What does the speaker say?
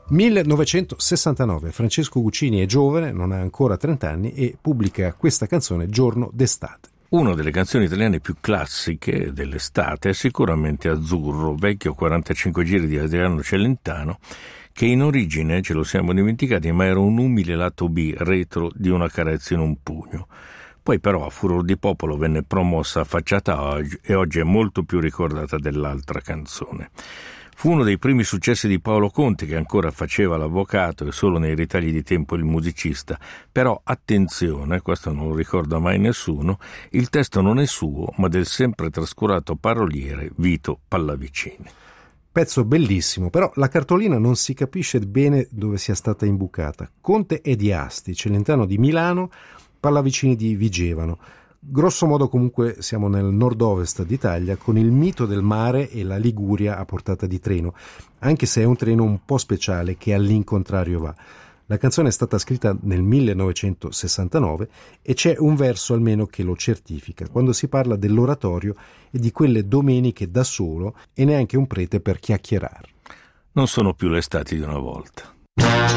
1969, Francesco Guccini è giovane, non ha ancora 30 anni e pubblica questa canzone Giorno d'estate. Una delle canzoni italiane più classiche dell'estate è sicuramente Azzurro, vecchio 45 giri di Adriano Celentano, che in origine, ce lo siamo dimenticati, ma era un umile lato B retro di Una carezza in un pugno. Poi però a furor di popolo venne promossa a facciata e oggi è molto più ricordata dell'altra canzone. Fu uno dei primi successi di Paolo Conte, che ancora faceva l'avvocato e solo nei ritagli di tempo il musicista. Però attenzione, questo non lo ricorda mai nessuno, il testo non è suo, ma del sempre trascurato paroliere Vito Pallavicini. Pezzo bellissimo, però la cartolina non si capisce bene dove sia stata imbucata. Conte è di Asti, Celentano di Milano, Pallavicini di Vigevano. Grosso modo comunque siamo nel nord-ovest d'Italia, con il mito del mare e la Liguria a portata di treno, anche se è un treno un po' speciale che all'incontrario va. La canzone è stata scritta nel 1969 e c'è un verso almeno che lo certifica, quando si parla dell'oratorio e di quelle domeniche da solo e neanche un prete per chiacchierare. Non sono più le estati di una volta.